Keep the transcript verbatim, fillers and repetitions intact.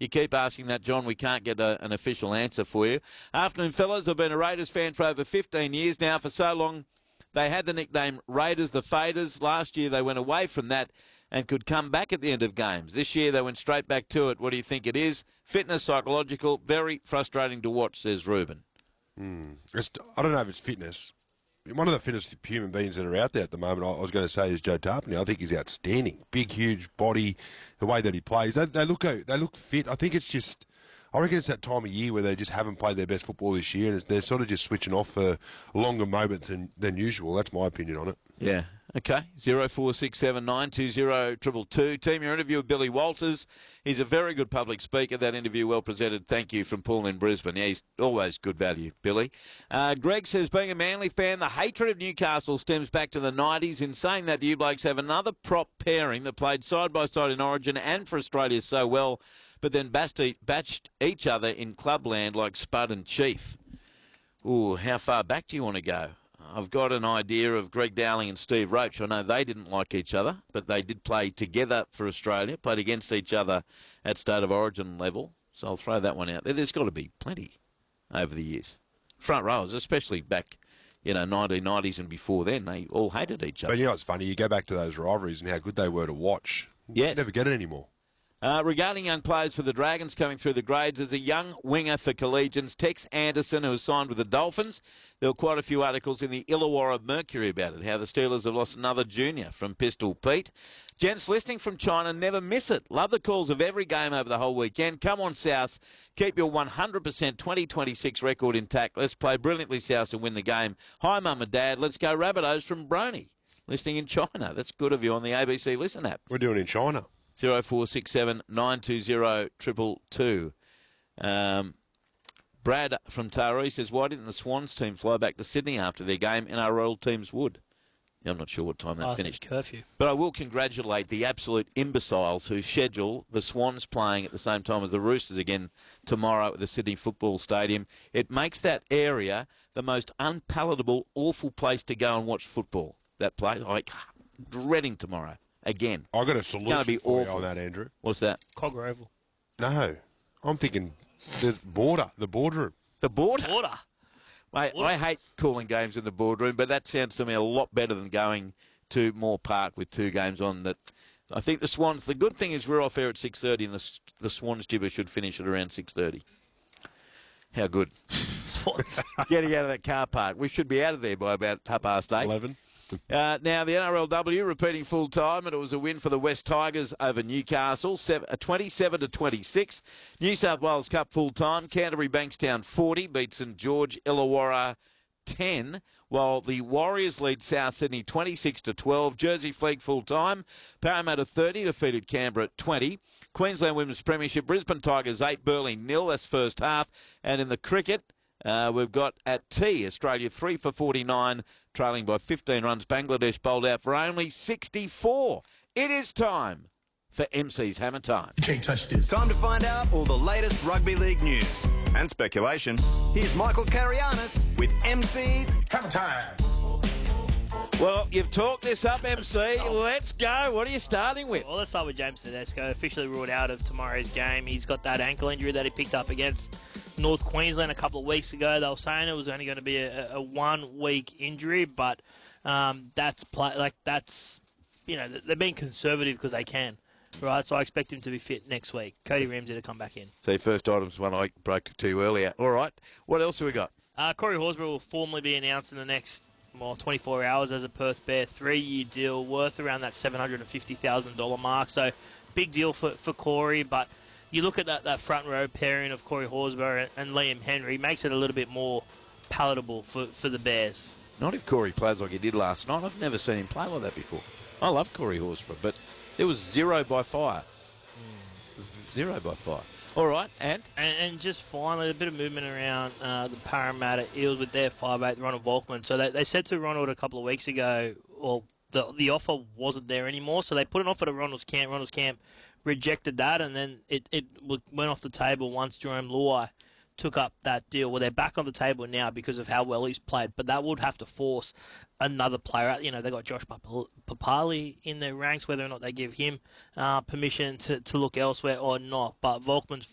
You keep asking that, John. We can't get a, an official answer for you. Afternoon, fellas. I've been a Raiders fan for over fifteen years now. For so long, they had the nickname Raiders the Faders. Last year, they went away from that and could come back at the end of games. This year, they went straight back to it. What do you think it is? Fitness, psychological, very frustrating to watch, says Ruben. Mm. It's, I don't know if it's fitness. One of the fittest human beings that are out there at the moment, I was going to say, is Joe Tarpany. I think he's outstanding. Big, huge body, the way that he plays. They, they look they look fit. I think it's just, I reckon it's that time of year where they just haven't played their best football this year, and they're sort of just switching off for longer moments than, than usual. That's my opinion on it. Yeah. Okay. Zero four six seven nine two zero triple two. Team, your interview with Billy Walters. He's a very good public speaker. That interview well presented. Thank you from Paul in Brisbane. Yeah, he's always good value, Billy. Uh, Greg says, being a Manly fan, the hatred of Newcastle stems back to the nineties. In saying that, you blokes have another prop pairing that played side by side in Origin and for Australia so well, but then batched each other in clubland like Spud and Chief. Ooh, how far back do you want to go? I've got an idea of Greg Dowling and Steve Roach. I know they didn't like each other, but they did play together for Australia, played against each other at State of Origin level. So I'll throw that one out there. There's got to be plenty over the years. Front rowers, especially back, you know, nineteen nineties and before then, they all hated each other. But you know what's funny? You go back to those rivalries and how good they were to watch. Yeah. You never get it anymore. Uh, regarding young players for the Dragons coming through the grades, there's a young winger for Collegians, Tex Anderson, who was signed with the Dolphins. There were quite a few articles in the Illawarra Mercury about it, how the Steelers have lost another junior from Pistol Pete. Gents listening from China, never miss it. Love the calls of every game over the whole weekend. Come on, South. Keep your one hundred percent twenty twenty-six record intact. Let's play brilliantly, South, and win the game. Hi, Mum and Dad. Let's go Rabbitohs from Brony. Listening in China. That's good of you on the A B C Listen app. We're doing in China. Zero four six seven nine two zero triple two. Um, Brad from Taree says, why didn't the Swans team fly back to Sydney after their game, and our royal teams would? I'm not sure what time that oh, finished. Curfew. But I will congratulate the absolute imbeciles who schedule the Swans playing at the same time as the Roosters again tomorrow at the Sydney Football Stadium. It makes that area the most unpalatable, awful place to go and watch football. That place, like dreading tomorrow. Again. I got a solution be for awful. you on that, Andrew. What's that? Cogger Oval. No. I'm thinking the border, the boardroom. The border? Border. Mate, I hate calling games in the boardroom, but that sounds to me a lot better than going to Moore Park with two games on. That I think the Swans, the good thing is we're off air at six thirty and the, the Swans jibber should finish at around six thirty. How good. Swans. Getting out of that car park. We should be out of there by about half past eight. eleven. Uh, now, the N R L W repeating full time, and it was a win for the West Tigers over Newcastle, twenty-seven to twenty-six. New South Wales Cup full time. Canterbury Bankstown forty, beat St George Illawarra ten, while the Warriors lead South Sydney twenty-six to twelve. Jersey Flegg full time. Parramatta thirty, defeated Canberra at twenty. Queensland Women's Premiership, Brisbane Tigers eight, Burleigh nil. That's first half. And in the cricket, Uh, we've got at T, Australia three for forty-nine, trailing by fifteen runs. Bangladesh bowled out for only sixty-four. It is time for M C's Hammer Time. You can't touch this. Time to find out all the latest rugby league news and speculation. Here's Michael Carianis with M C's Hammer Time. Well, you've talked this up, M C. Let's go. What are you starting with? Well, let's start with James Tedesco, officially ruled out of tomorrow's game. He's got that ankle injury that he picked up against North Queensland a couple of weeks ago. They were saying it was only going to be a, a one-week injury, but um, that's play, like that's you know they're being conservative because they can, right? So I expect him to be fit next week. Cody Ramsey to come back in. See, first item's one I broke to you earlier. All right. What else have we got? Uh, Corey Horsburgh will formally be announced in the next well, twenty-four hours as a Perth Bear, three-year deal worth around that seven hundred fifty thousand dollars mark. So big deal for, for Corey, but you look at that, that front row pairing of Corey Horsburgh and, and Liam Henry, makes it a little bit more palatable for, for the Bears. Not if Corey plays like he did last night. I've never seen him play like that before. I love Corey Horsburgh, but it was zero by fire. Mm. Zero by fire. All right, and? and? And just finally, a bit of movement around uh, the Parramatta Eels with their five eight, Ronald Volkman. So they, they said to Ronald a couple of weeks ago, well, the the offer wasn't there anymore, so they put an offer to Ronald's camp. Ronald's camp rejected that, and then it, it went off the table once Jerome Luai took up that deal. Well, they're back on the table now because of how well he's played, but that would have to force another player out. You know, they got Josh Papali in their ranks, whether or not they give him uh, permission to, to look elsewhere or not. But Volkman's